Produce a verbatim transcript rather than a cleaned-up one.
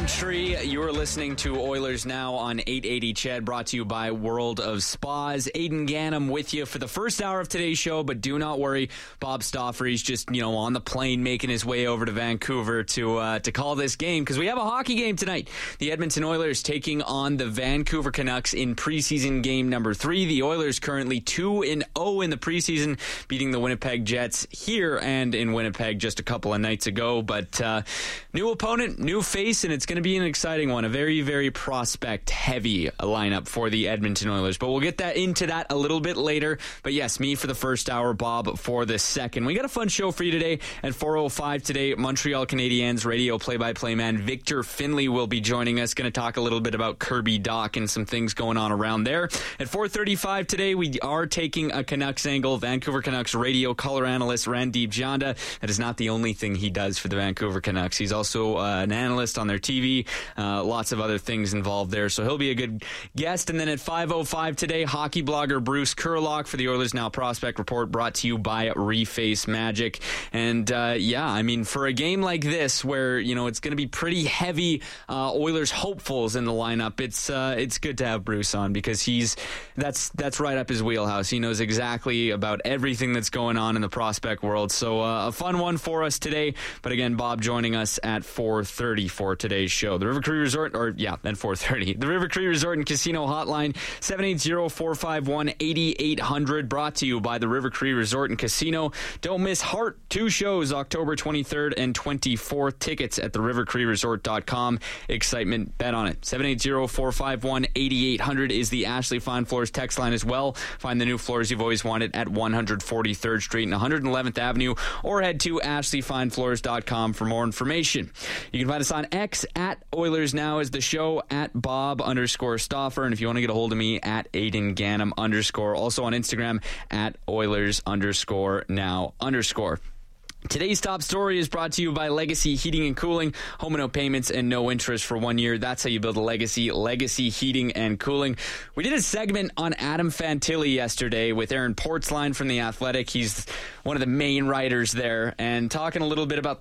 country. You are listening to Oilers Now on eight eighty C H E D, brought to you by World of Spas. Aidan Gannam with you for the first hour of today's show, but do not worry. Bob Stoffery's just, you know, on the plane making his way over to Vancouver to uh, to call this game, because we have a hockey game tonight. The Edmonton Oilers taking on the Vancouver Canucks in preseason game number three. The Oilers currently two and oh in the preseason, beating the Winnipeg Jets here and in Winnipeg just a couple of nights ago. But uh, new opponent, new face, and it's going to be an exciting one. A very, very prospect-heavy lineup for the Edmonton Oilers. But we'll get that into that a little bit later. But yes, me for the first hour, Bob for the second. We got a fun show for you today at four oh five today. Montreal Canadiens radio play-by-play man Victor Finley will be joining us. Going to talk a little bit about Kirby Dach and some things going on around there. At four thirty-five today, we are taking a Canucks angle. Vancouver Canucks radio color analyst Randeep Janda. That is not the only thing he does for the Vancouver Canucks. He's also uh, an analyst on their T V. Uh, lots of other things involved there, so he'll be a good guest. And then at five oh five today, hockey blogger Bruce Kurlock for the Oilers Now Prospect Report, brought to you by Reface Magic. And uh, yeah, I mean, for a game like this, where you know it's going to be pretty heavy uh, Oilers hopefuls in the lineup, it's uh, it's good to have Bruce on, because he's that's that's right up his wheelhouse. He knows exactly about everything that's going on in the prospect world. So uh, a fun one for us today. But again, Bob joining us at four thirty for today's show. The River Cree Resort, or yeah, at four thirty. The River Cree Resort and Casino Hotline, seven eight zero, four five one, eight eight zero zero, brought to you by the River Cree Resort and Casino. Don't miss Heart, two shows, October twenty-third and twenty-fourth. Tickets at the river cree resort dot com. Excitement, bet on it. seven eight zero, four five one, eight eight zero zero is the Ashley Fine Floors text line as well. Find the new floors you've always wanted at one forty-third Street and one hundred eleventh Avenue, or head to ashley fine floors dot com for more information. You can find us on X at Oilers Now is the show, at Bob underscore Stoffer, and if you want to get a hold of me, at Aidan Gannam underscore. Also on Instagram at Oilers underscore Now underscore. Today's top story is brought to you by Legacy Heating and Cooling. Home and no payments and no interest for one year. That's how you build a legacy. Legacy Heating and Cooling. We did a segment on Adam Fantilli yesterday with Aaron Portzline from The Athletic. He's one of the main writers there, and talking a little bit about the